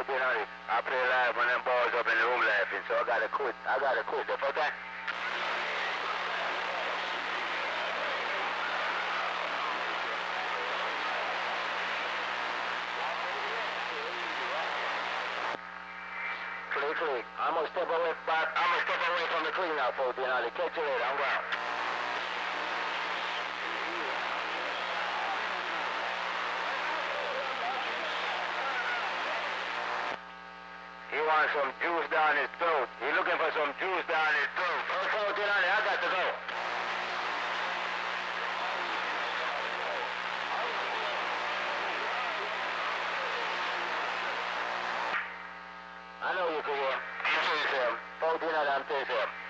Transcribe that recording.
1400. I play live when them boys up in the room laughing, so I gotta quit. The fuck that? Click. I'ma step away from the clean now, 1400. Catch you later. I'm going. He wants some juice down his throat. He's looking for some juice down his throat. Oh, 1400, I got to go. I know you can hear. I'm 1400, I'm